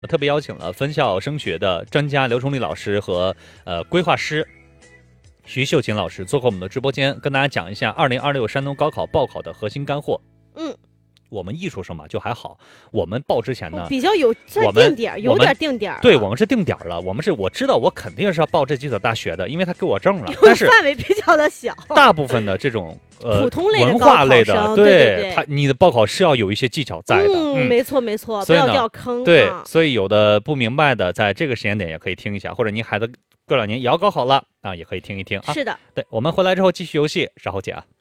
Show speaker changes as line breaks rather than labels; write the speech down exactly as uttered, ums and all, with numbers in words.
特别邀请了分校升学的专家刘崇立老师和呃规划师徐秀琴老师做客我们的直播间，跟大家讲一下二零二六山东高考报考的核心干货。
嗯，
我们艺术生嘛就还好，我们报之前呢
比较有在定点，有点定点。
对，我们是定点了，我们是我知道我肯定是要报这几所大学的，因为他给我证了，但是
范围比较的小。
大部分的这种呃
普通类的
文化类的，
对对对，
他你的报考是要有一些技巧在的。
嗯，嗯没错没错，不要掉坑。
对、
啊，
所以有的不明白的，在这个时间点也可以听一下，或者您孩子过两年也要高考了啊，也可以听一听啊。
是的，
对，我们回来之后继续游戏，稍后见啊。